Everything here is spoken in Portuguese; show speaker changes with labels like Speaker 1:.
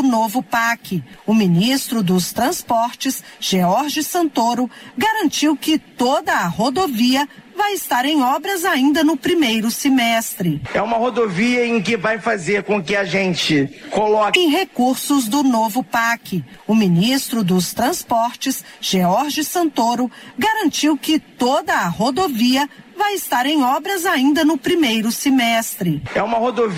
Speaker 1: do novo PAC. O ministro dos Transportes, George Santoro, garantiu que toda a rodovia vai estar em obras ainda no primeiro semestre.
Speaker 2: É uma rodovia em que vai fazer com que a gente coloque
Speaker 1: em recursos do novo PAC. O ministro dos Transportes, George Santoro, garantiu que toda a rodovia vai estar em obras ainda no primeiro semestre.
Speaker 2: É uma rodovia